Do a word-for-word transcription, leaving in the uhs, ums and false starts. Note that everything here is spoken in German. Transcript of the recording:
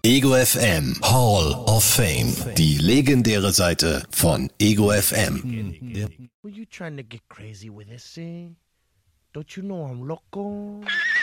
Ego F M Hall of Fame. Die legendäre Seite von Ego F M. Were you trying to get crazy with this, see? Don't you know I'm loco?